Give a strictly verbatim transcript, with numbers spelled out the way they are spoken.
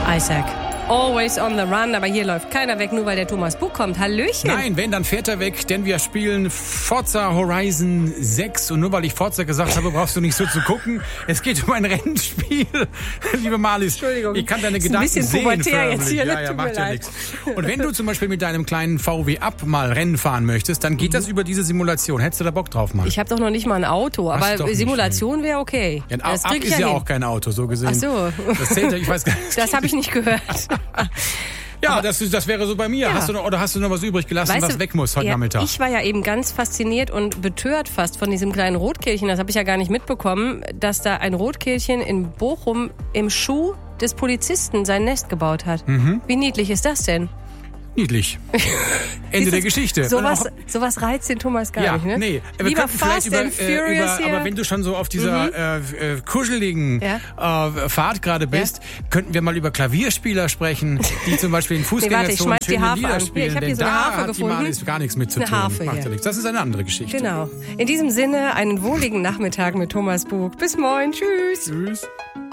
Isaac. Always on the run, aber hier läuft keiner weg, nur weil der Thomas Bug kommt. Hallöchen. Nein, wenn, dann fährt er weg, denn wir spielen Forza Horizon sechs. Und nur weil ich Forza gesagt habe, brauchst du nicht so zu gucken. Es geht um ein Rennspiel. Liebe Marlies, Entschuldigung, ich kann deine ist Gedanken ein bisschen sehen. pubertär jetzt hier, ja, ja, tut macht mir ja leid. nichts. Und wenn du zum Beispiel mit deinem kleinen V W Up mal Rennen fahren möchtest, dann geht das über diese Simulation. Hättest du da Bock drauf, Mann? Ich habe doch noch nicht mal ein Auto, Hast du doch aber nicht, Simulation wäre okay. Ja, Das Up krieg ich ist ja hin. auch kein Auto, so gesehen. Ach so. Das zählt ja, ich weiß gar nicht. Das habe ich nicht gehört. Ja, das, ist, das wäre so bei mir. Ja. Hast du noch, oder hast du noch was übrig gelassen, Weißt was du, weg muss heute ja, Nachmittag? Ich war ja eben ganz fasziniert und betört fast von diesem kleinen Rotkehlchen. Das habe ich ja gar nicht mitbekommen, dass da ein Rotkehlchen in Bochum im Schuh des Polizisten sein Nest gebaut hat. Mhm. Wie niedlich ist das denn? Niedlich. Ende der Geschichte. Sowas, sowas reizt den Thomas gar ja, nicht, ne? nee. Wir Lieber könnten vielleicht Fast über, and äh, Furious über, hier. aber wenn du schon so auf dieser Mhm. äh, äh, kuscheligen Ja. äh, Fahrt gerade bist, Ja. könnten wir mal über Klavierspieler sprechen, die zum Beispiel in Nee, warte, ich Fußgängerzonen schmeiß die schöne Harfe Lieder an. Hier, spielen. ich hab denn hier so eine da Harfe hat die gefunden. Marlies gar nichts mit zu Eine tun. Harfe Macht hier. ja nichts. Das ist eine andere Geschichte. Genau. In diesem Sinne, einen wohligen Nachmittag mit Thomas Bug. Bis morgen. Tschüss. Tschüss.